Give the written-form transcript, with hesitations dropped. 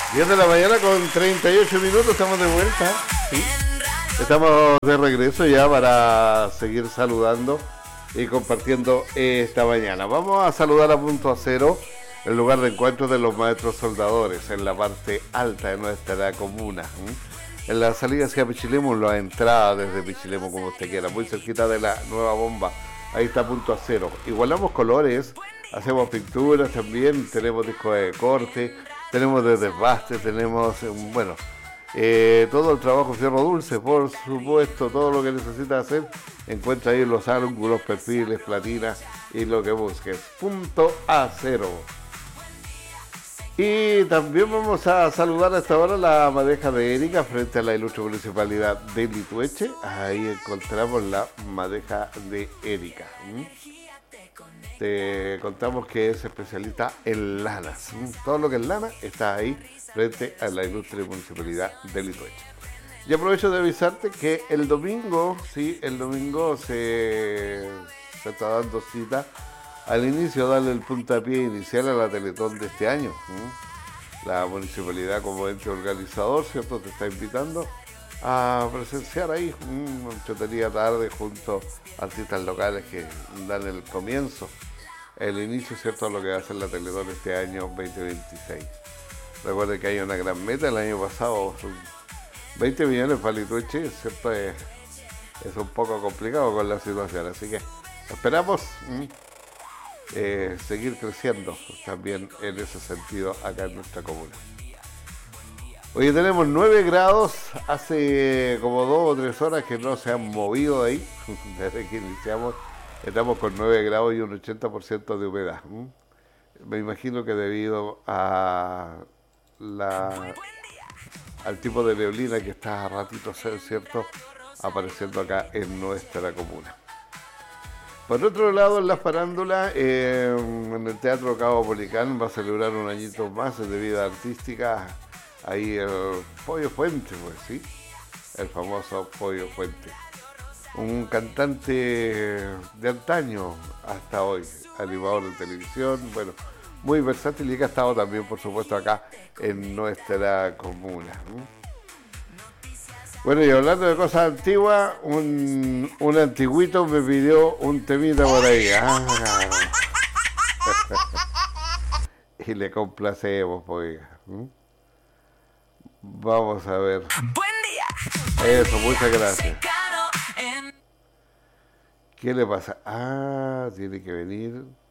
10 de la mañana con 38 minutos, estamos de vuelta. ¿Sí? Estamos de regreso ya para seguir saludando y compartiendo esta mañana. Vamos a saludar a Punto Acero, el lugar de encuentro de los maestros soldadores, en la parte alta de nuestra comuna. En la salida hacia Pichilemu, en la entrada desde Pichilemu, como usted quiera, muy cerquita de la nueva bomba. Ahí está Punto Acero. Igualamos colores, hacemos pinturas también, tenemos discos de corte, tenemos de desbaste, tenemos, todo el trabajo fierro dulce, por supuesto, todo lo que necesitas hacer, encuentra ahí los ángulos, perfiles, platinas y lo que busques. Punto Acero. Y también vamos a saludar a esta hora la madeja de Erika frente a la ilustre municipalidad de Litueche. Ahí encontramos la madeja de Erika. Te contamos que es especialista en lanas. Todo lo que es lana está ahí frente a la ilustre municipalidad de Litueche. Y aprovecho de avisarte que el domingo se está dando cita al inicio, darle el puntapié inicial a la Teletón de este año. La municipalidad como ente organizador, ¿cierto?, te está invitando a presenciar ahí una entretenida tarde junto a artistas locales que dan el comienzo, el inicio, ¿cierto?, a lo que va a ser la Teletón este año 2026. Recuerden que hay una gran meta, el año pasado son 20 millones para Litueche, ¿cierto? Es un poco complicado con la situación, así que esperamos seguir creciendo también en ese sentido acá en nuestra comuna. Hoy tenemos 9 grados, hace como 2 o 3 horas que no se han movido de ahí, desde que iniciamos estamos con 9 grados y un 80% de humedad. Me imagino que debido a al tipo de neblina que está a ratitos, ¿cierto?, apareciendo acá en nuestra comuna. Por otro lado, en la farándula, en el Teatro Cabo Policán va a celebrar un añito más de vida artística. Ahí el Pollo Fuente, pues sí, el famoso Pollo Fuente. Un cantante de antaño hasta hoy, animador de televisión, bueno, muy versátil y que ha estado también, por supuesto, acá en nuestra comuna. Bueno, y hablando de cosas antiguas, un antiguito me pidió un temita por ahí. Y le complacemos, pues. Vamos a ver. Eso, muchas gracias. ¿Qué le pasa? Tiene que venir.